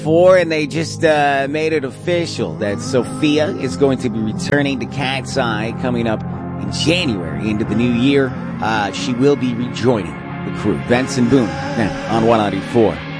4, and they just made it official that Sophia is going to be returning to Cat's Eye coming up in January into the new year. She will be rejoining the crew. Benson Boone on 194.